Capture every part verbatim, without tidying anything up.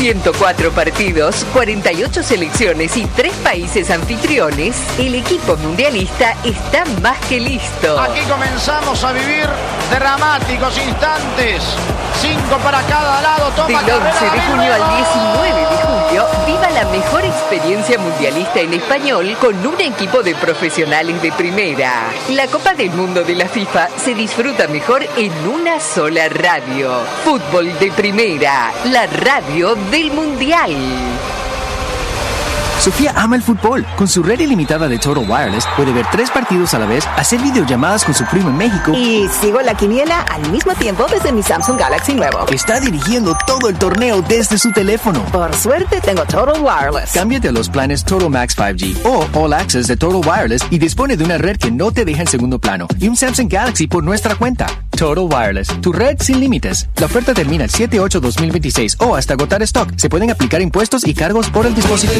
ciento cuatro partidos, cuarenta y ocho selecciones y tres países anfitriones, el equipo mundialista está más que listo. Aquí comenzamos a vivir dramáticos instantes. Cinco para cada lado. Toma Del once de junio al diecinueve de julio, viva la mejor experiencia mundialista en español con un equipo de profesionales de primera. La Copa del Mundo de la FIFA se disfruta mejor en una sola radio. Fútbol de primera, la radio del Mundial. Sofía ama el fútbol. Con su red ilimitada de Total Wireless puede ver tres partidos a la vez, hacer videollamadas con su primo en México y sigo la quiniela al mismo tiempo desde mi Samsung Galaxy nuevo. Está dirigiendo todo el torneo desde su teléfono. Por suerte tengo Total Wireless. Cámbiate a los planes Total Max cinco G o All Access de Total Wireless y dispone de una red que no te deja en segundo plano y un Samsung Galaxy por nuestra cuenta. Total Wireless, tu red sin límites. La oferta termina el siete ocho dos mil veintiséis o hasta agotar stock. Se pueden aplicar impuestos y cargos por el dispositivo.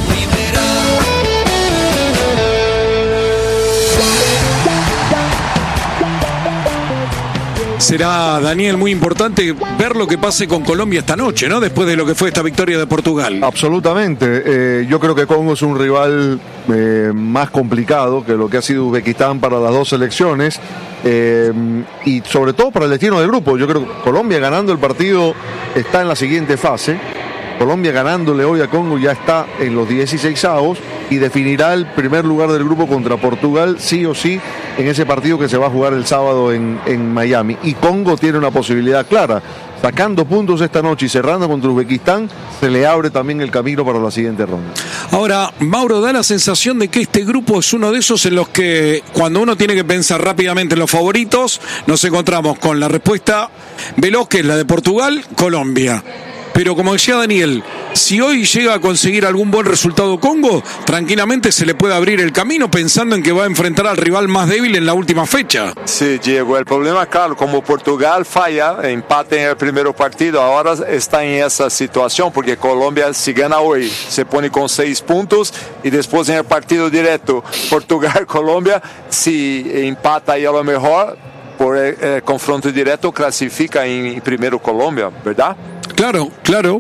Será, Daniel, muy importante ver lo que pase con Colombia esta noche, ¿no? Después de lo que fue esta victoria de Portugal. Absolutamente. Eh, yo creo que Congo es un rival eh, más complicado que lo que ha sido Uzbekistán para las dos selecciones. Eh, y sobre todo para el destino del grupo. Yo creo que Colombia ganando el partido está en la siguiente fase. Colombia ganándole hoy a Congo ya está en los dieciseisavos y definirá el primer lugar del grupo contra Portugal sí o sí en ese partido que se va a jugar el sábado en, en Miami. Y Congo tiene una posibilidad clara. Sacando puntos esta noche y cerrando contra Uzbekistán, se le abre también el camino para la siguiente ronda. Ahora, Mauro, da la sensación de que este grupo es uno de esos en los que cuando uno tiene que pensar rápidamente en los favoritos, nos encontramos con la respuesta veloz, que es la de Portugal, Colombia. Pero como decía Daniel, si hoy llega a conseguir algún buen resultado Congo, tranquilamente se le puede abrir el camino pensando en que va a enfrentar al rival más débil en la última fecha. Sí, Diego, el problema, claro, como Portugal falla, empate en el primer partido, ahora está en esa situación, porque Colombia, si gana hoy, se pone con seis puntos, y después en el partido directo, Portugal-Colombia, si empata ahí a lo mejor, por el, el confronto directo, clasifica en primero Colombia, ¿verdad? Claro, claro.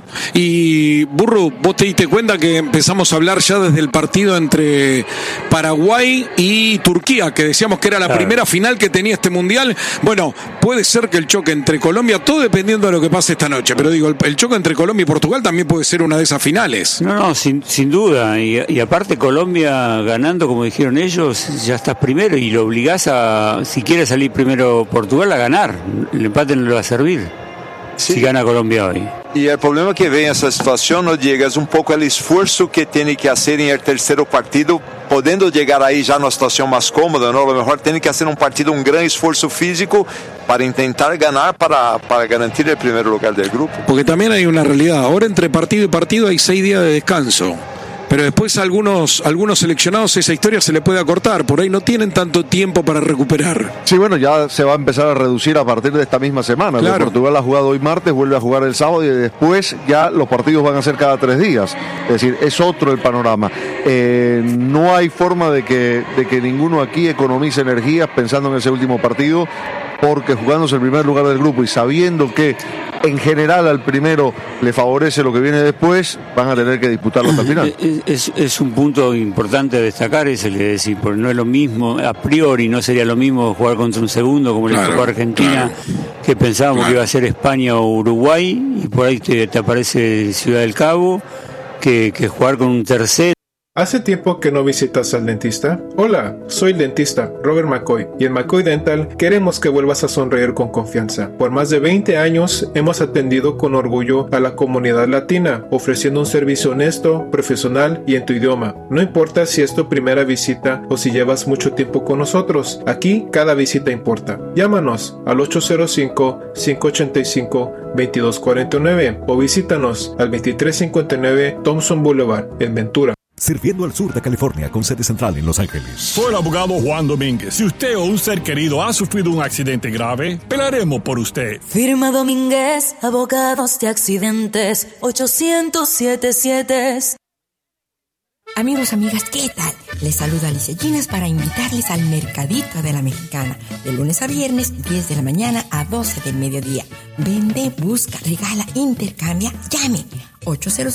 Y Burro, vos te diste cuenta que empezamos a hablar ya desde el partido entre Paraguay y Turquía, que decíamos que era la claro. primera final que tenía este mundial. Bueno, puede ser que el choque entre Colombia, todo dependiendo de lo que pase esta noche, pero digo, el, el choque entre Colombia y Portugal también puede ser una de esas finales. No, no, sin, sin duda. Y, y aparte Colombia ganando, como dijeron ellos, ya estás primero y lo obligás a, si quiere salir primero Portugal, a ganar. El empate no le va a servir. Sí. Si gana Colombia hoy. Y el problema que ve en esa situación, no llega, es un poco el esfuerzo que tiene que hacer en el tercer partido, podendo llegar ahí ya en una situación más cómoda, ¿no? A lo mejor tiene que hacer un partido, un gran esfuerzo físico para intentar ganar, para, para garantir el primer lugar del grupo. Porque también hay una realidad, ahora entre partido y partido hay seis días de descanso. Pero después a algunos, algunos seleccionados esa historia se le puede acortar, por ahí no tienen tanto tiempo para recuperar. Sí, bueno, ya se va a empezar a reducir a partir de esta misma semana. Claro. Portugal ha jugado hoy martes, vuelve a jugar el sábado y después ya los partidos van a ser cada tres días. Es decir, es otro el panorama. Eh, no hay forma de que, de que ninguno aquí economice energías pensando en ese último partido, porque jugándose el primer lugar del grupo y sabiendo que en general al primero le favorece lo que viene después, van a tener que disputarlo hasta el final. Es, es un punto importante a destacar, es el de decir, porque no es lo mismo, a priori no sería lo mismo jugar contra un segundo como claro, le tocó a Argentina, claro. que pensábamos claro. que iba a ser España o Uruguay, y por ahí te, te aparece Ciudad del Cabo, que, que jugar con un tercero. ¿Hace tiempo que no visitas al dentista? Hola, soy el dentista Robert McCoy y en McCoy Dental queremos que vuelvas a sonreír con confianza. Por más de veinte años hemos atendido con orgullo a la comunidad latina, ofreciendo un servicio honesto, profesional y en tu idioma. No importa si es tu primera visita o si llevas mucho tiempo con nosotros, aquí cada visita importa. Llámanos al ocho cero cinco, cinco ocho cinco, dos dos cuatro nueve o visítanos al veintitrés cincuenta y nueve Thompson Boulevard en Ventura. Sirviendo al sur de California con sede central en Los Ángeles. Soy el abogado Juan Domínguez. Si usted o un ser querido ha sufrido un accidente grave, pelaremos por usted. Firma Domínguez, abogados de accidentes, ochocientos setenta y siete. Amigos, amigas, ¿qué tal? Les saluda Alicia Ginas para invitarles al Mercadito de la Mexicana, de lunes a viernes, diez de la mañana a doce del mediodía. Vende, busca, regala, intercambia, llame. ocho cero